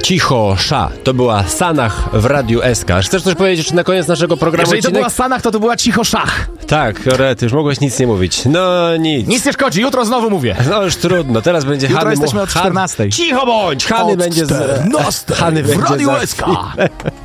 Cicho Sza. To była Sanach w Radiu SK. Chcesz coś powiedzieć na koniec naszego programu? Jeżeli to była Sanach, to była Cicho Szach. Tak, Rety, już mogłeś nic nie mówić. No nic. Nic nie szkodzi, jutro znowu mówię. No już trudno, teraz będzie Jutro Hany. jesteśmy od 14. Cicho bądź! Hany od będzie 14 Hany w będzie Radiu za SK. chwilę.